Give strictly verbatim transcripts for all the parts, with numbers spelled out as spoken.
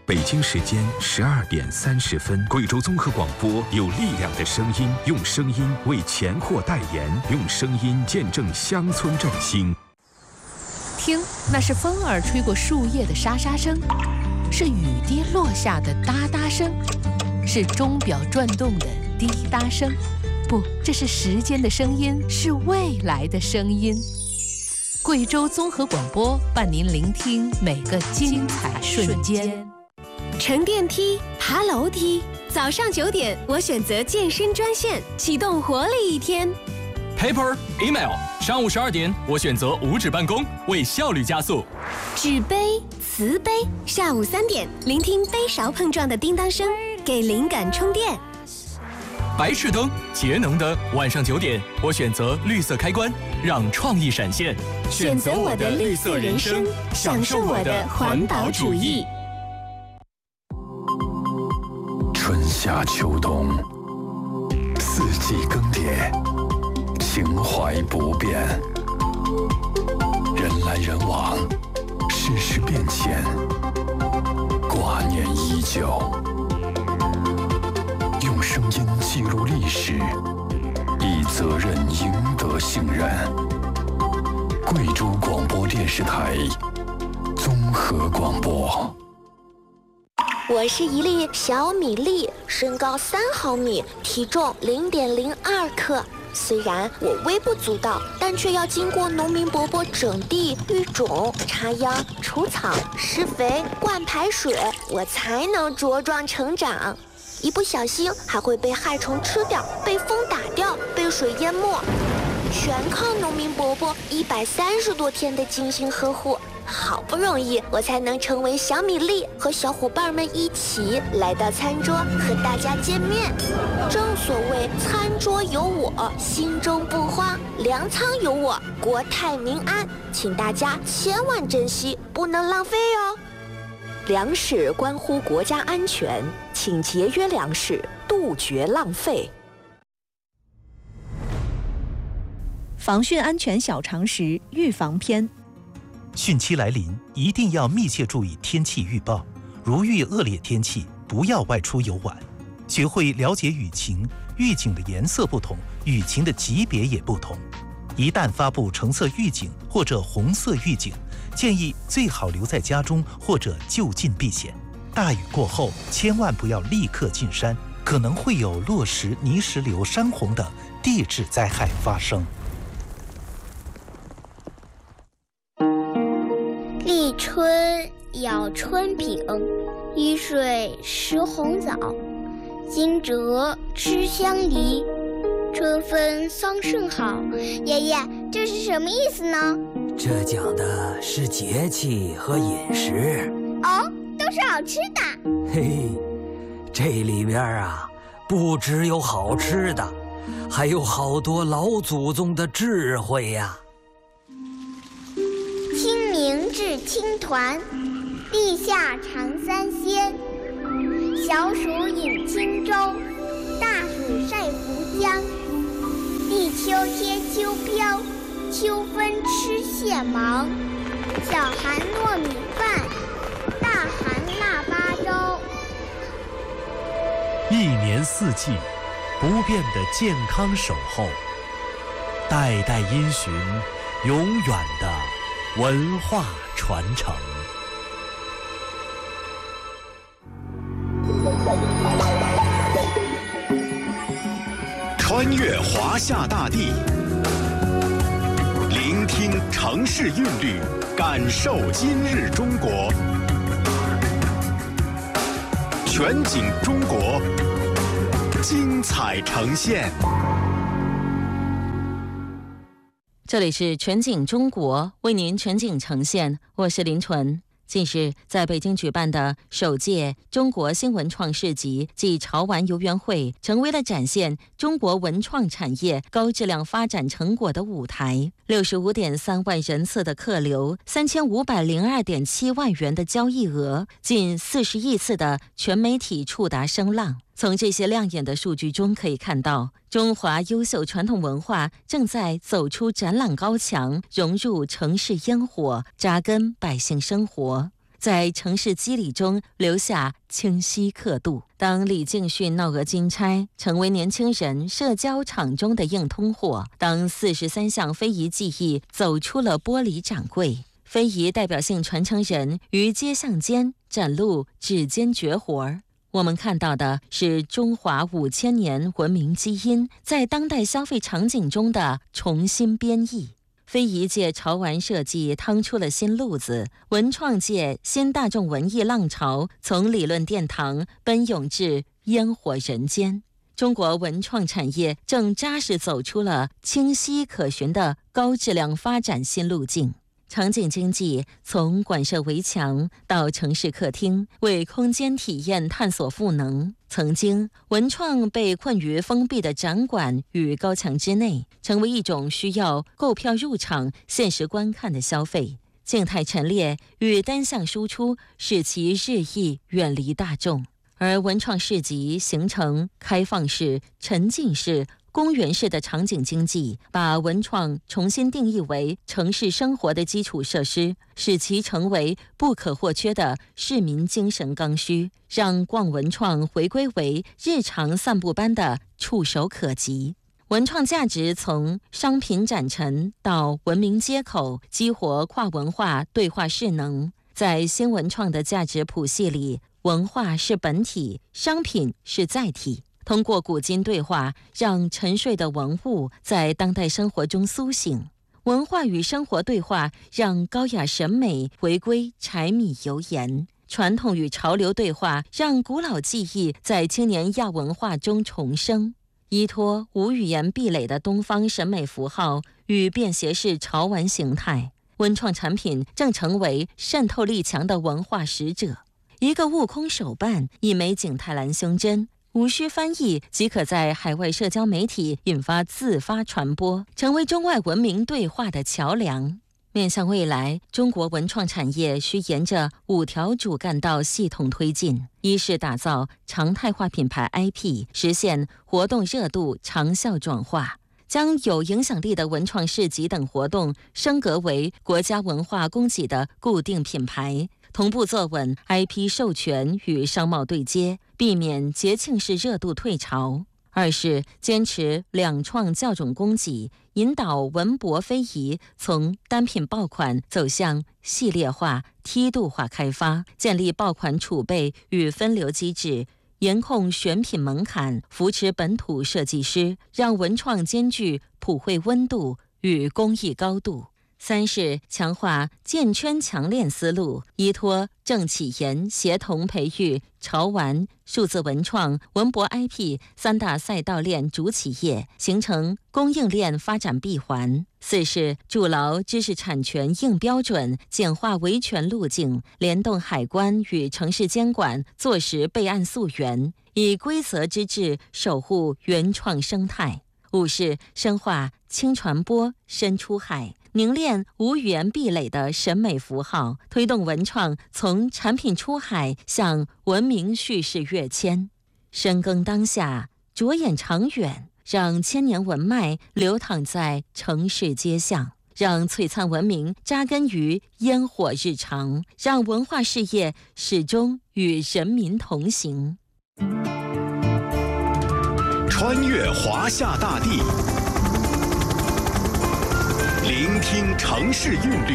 北京时间十二点三十分，贵州综合广播有力量的声音，用声音为钱货代言，用声音见证乡村振兴。 听，那是风儿吹过树叶的沙沙声，是雨滴落下的哒哒声，是钟表转动的滴答声。不，这是时间的声音，是未来的声音。贵州综合广播伴您聆听每个精彩瞬间。 乘电梯，爬楼梯，早上九点，我选择健身专线，启动活力一天。 Paper, email， 上午十二点，我选择无纸办公，为效率加速。 纸杯、瓷杯，下午三点，聆听杯勺碰撞的叮当声，给灵感充电。 白炽灯，节能的，晚上九点，我选择绿色开关，让创意闪现。 选择我的绿色人生，享受我的环保主义。 春夏秋冬，四季更迭，情怀不变。人来人往，世事变迁，挂念依旧。用声音记录历史，以责任赢得信任。贵州广播电视台综合广播。 我是一粒小米粒，身高三毫米，体重零点零二克。虽然我微不足道，但却要经过农民伯伯整地、育种、插秧、除草、施肥、灌排水，我才能茁壮成长。一不小心还会被害虫吃掉，被风打掉，被水淹没，全靠农民伯伯一百三十多天的精心呵护。好不容易我才能成为小米粒，和小伙伴们一起来到餐桌和大家见面。正所谓餐桌有我，心中不慌；粮仓有我，国泰民安。请大家千万珍惜，不能浪费哦。 粮食关乎国家安全，请节约粮食，杜绝浪费。 防汛安全小常识预防篇。 汛期来临，一定要密切注意天气预报。如遇恶劣天气，不要外出游玩。学会了解雨情，预警的颜色不同，雨情的级别也不同。一旦发布橙色预警或者红色预警，建议最好留在家中或者就近避险。大雨过后，千万不要立刻进山，可能会有落石、泥石流、山洪等地质灾害发生。 立春咬春饼，雨水食红枣，惊蛰吃香梨，春分桑葚好。爷爷，这是什么意思呢？ 这讲的是节气和饮食。 哦，都是好吃的。 嘿，这里边啊，不只有好吃的，还有好多老祖宗的智慧呀。 清明至青团，立夏尝三鲜。小暑饮轻舟，大暑晒浮江。立秋贴秋膘，秋分吃蟹芒。小寒糯米饭，大寒腊八粥。 一年四季，不变的健康守候，代代因循，永远的文化传承。 穿越华夏大地，聆听城市韵律，感受今日中国。全景中国，精彩呈现。 这里是全景中国，为您全景呈现，我是林纯。近日，在北京举办的首届中国新文创市集暨潮玩游园会，成为了展现中国文创产业高质量发展成果的舞台。六十五点三万人次的客流，三千五百零二点七万元的交易额，近四十亿次的全媒体触达声浪。从这些亮眼的数据中可以看到，中华优秀传统文化正在走出展览高墙，融入城市烟火，扎根百姓生活。 在城市肌理中留下清晰刻度。当李敬训闹讹金钗成为年轻人社交场中的硬通货，当四十三项非遗技艺走出了玻璃掌柜，非遗代表性传承人于街巷间展露指尖绝活，我们看到的是中华五千年文明基因在当代消费场景中的重新编译。非遗界潮玩设计趟出了新路子，文创界新大众文艺浪潮从理论殿堂奔涌至烟火人间。中国文创产业正扎实走出了清晰可循的高质量发展新路径。场景经济从馆舍围墙到城市客厅，为空间体验探索赋能。曾经，文创被困于封闭的展馆与高墙之内，成为一种需要购票入场、现实观看的消费。静态陈列与单向输出使其日益远离大众，而文创市集形成开放式、沉浸式、公园式的场景经济，把文创重新定义为城市生活的基础设施，使其成为不可或缺的市民精神刚需，让逛文创回归为日常散步般的触手可及。文创价值从商品展陈到文明街口，激活跨文化对话势能。在新文创的价值谱系里，文化是本体，商品是载体。通过古今对话，让沉睡的文物在当代生活中苏醒。文化与生活对话，让高雅审美回归柴米油盐。传统与潮流对话，让古老技艺在青年亚文化中重生。依托无语言壁垒的东方审美符号与便携式潮玩形态，文创产品正成为渗透力强的文化使者。一个悟空手办，一枚景泰蓝胸针，无需翻译即可在海外社交媒体引发自发传播，成为中外文明对话的桥梁。面向未来，中国文创产业需沿着五条主干道系统推进：一是打造常态化品牌 I P， 实现活动热度长效转化，将有影响力的文创市集等活动升格为国家文化供给的固定品牌，同步坐稳 I P 授权与商贸对接，避免节庆式热度退潮。二是坚持两创教种供给，引导文博非遗从单品爆款走向系列化、梯度化开发，建立爆款储备与分流机制，严控选品门槛，扶持本土设计师，让文创兼具普惠温度与工艺高度。三是强化建圈强链思路，依托政企研协同培育潮玩、数字文创、文博 I P 三大赛道链主企业，形成供应链发展闭环。四是筑牢知识产权硬标准，简化维权路径，联动海关与城市监管，做实备案溯源，以规则之治守护原创生态。五是深化轻传播、深出海，凝练无语言壁垒的审美符号，推动文创从产品出海向文明叙事跃迁。深耕当下，着眼长远，让千年文脉流淌在城市街巷，让璀璨文明扎根于烟火日常，让文化事业始终与人民同行。 穿越华夏大地，聆听城市韵律，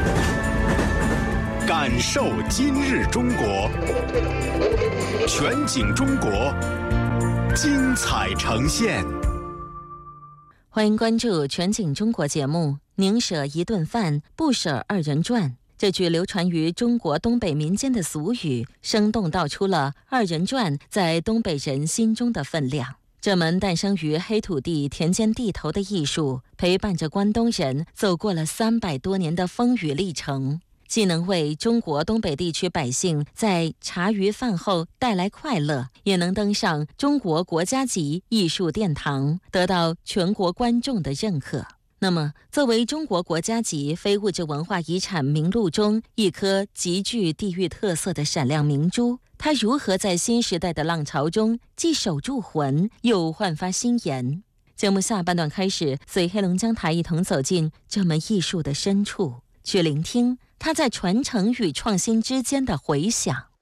感受今日中国。全景中国，精彩呈现。 欢迎关注全景中国节目。宁舍一顿饭，不舍二人转。这句流传于中国东北民间的俗语，生动道出了二人转在东北人心中的分量。这门诞生于黑土地田间地头的艺术，陪伴着关东人走过了三百多年的风雨历程，既能为中国东北地区百姓在茶余饭后带来快乐，也能登上中国国家级艺术殿堂，得到全国观众的认可。那么，作为中国国家级非物质文化遗产名录中一颗极具地域特色的闪亮明珠，它如何在新时代的浪潮中既守住魂，又焕发新颜？节目下半段开始，随黑龙江台一同走进这门艺术的深处，去聆听它在传承与创新之间的回响。